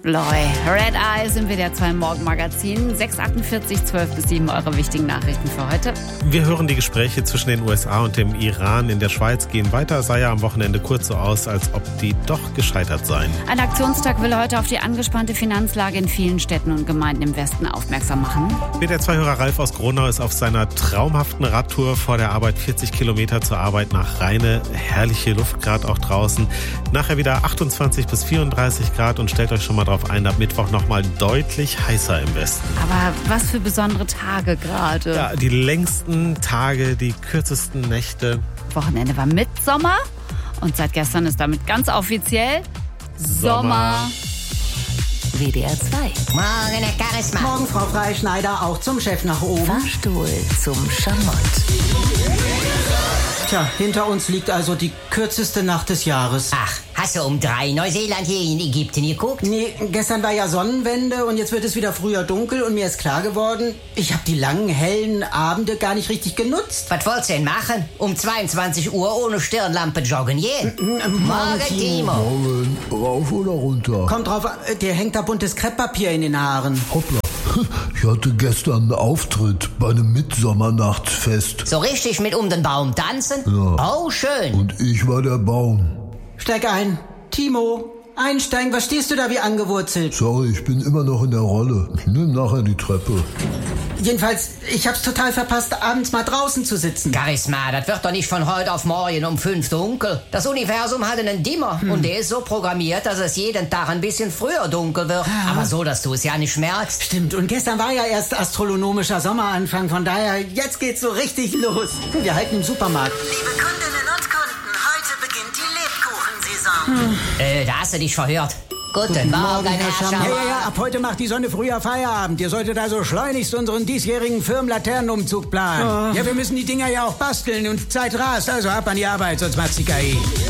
Loy. Red Eyes im WDR 2 Morgenmagazin. 6:48, 12 bis 7 eure wichtigen Nachrichten für heute. Wir hören die Gespräche zwischen den USA und dem Iran in der Schweiz gehen weiter. Sah ja am Wochenende kurz so aus, als ob die doch gescheitert seien. Ein Aktionstag will heute auf die angespannte Finanzlage in vielen Städten und Gemeinden im Westen aufmerksam machen. WDR 2-Hörer Ralf aus Gronau ist auf seiner traumhaften Radtour vor der Arbeit 40 Kilometer zur Arbeit nach Rheine. Herrliche Luft gerade auch draußen. Nachher wieder 28 bis 34 Grad und stellt euch schon mal drauf ein, ab Mittwoch nochmal deutlich heißer im Westen. Aber was für besondere Tage gerade. Ja, die längsten Tage, die kürzesten Nächte. Wochenende war Mitsommer und seit gestern ist damit ganz offiziell Sommer. WDR 2. Morgen, Herr Charisma. Morgen, Frau Freischneider, auch zum Chef nach oben. Fahrstuhl zum Schamott. Tja, hinter uns liegt also die kürzeste Nacht des Jahres. Ach, hast du um 3 Neuseeland hier in Ägypten geguckt? Nee, gestern war ja Sonnenwende und jetzt wird es wieder früher dunkel und mir ist klar geworden, ich habe die langen, hellen Abende gar nicht richtig genutzt. Was wollt's denn machen? Um 22 Uhr ohne Stirnlampe joggen gehen? Morgen, Timo. Morgen, rauf oder runter? Kommt drauf, dir hängt da buntes Krepppapier in den Haaren. Hoppla. Ich hatte gestern einen Auftritt bei einem Mitsommernachtsfest. So richtig mit um den Baum tanzen? Ja. Oh, schön. Und ich war der Baum. Steig ein. Timo, einsteigen, was stehst du da wie angewurzelt? Sorry, ich bin immer noch in der Rolle. Ich nehme nachher die Treppe. Jedenfalls, ich hab's total verpasst, abends mal draußen zu sitzen. Charisma, das wird doch nicht von heute auf morgen um 5 dunkel. Das Universum hat einen Dimmer und der ist so programmiert, dass es jeden Tag ein bisschen früher dunkel wird. Aber so, dass du es ja nicht merkst. Stimmt, und gestern war ja erst astronomischer Sommeranfang, von daher, jetzt geht's so richtig los. Wir halten im Supermarkt. Liebe Kundinnen und Kunden, heute beginnt die Lebkuchensaison. Da hast du dich verhört. Guten Morgen, Herr Schammer. Ja, ab heute macht die Sonne früher Feierabend. Ihr solltet also schleunigst unseren diesjährigen Firmenlaternenumzug planen. Ja, wir müssen die Dinger ja auch basteln und Zeit rast. Also ab an die Arbeit, sonst macht's die KI.